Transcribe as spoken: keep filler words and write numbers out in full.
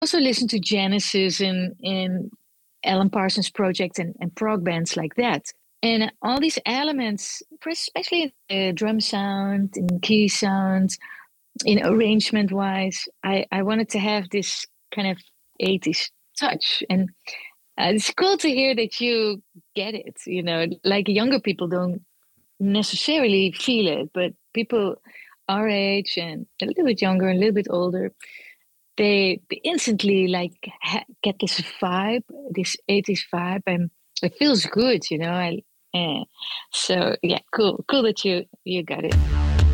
Also listen to Genesis and and Alan Parsons Project and, and prog bands like that. And all these elements, especially in the drum sound, in key sound, in arrangement wise, I, I wanted to have this kind of eighties touch. And uh, it's cool to hear that you get it. You know, like younger people don't necessarily feel it, but people our age and a little bit younger, a little bit older, they, they instantly like ha- get this vibe, this eighties vibe, and it feels good, you know. I, eh. So yeah, cool, cool that you you got it.